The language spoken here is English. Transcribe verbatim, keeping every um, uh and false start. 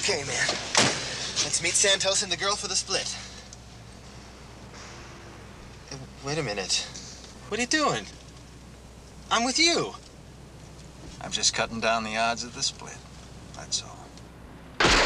Okay, man. Let's meet Santos and the girl for the split. Hey, wait a minute. What are you doing? I'm with you. I'm just cutting down the odds of the split. That's all.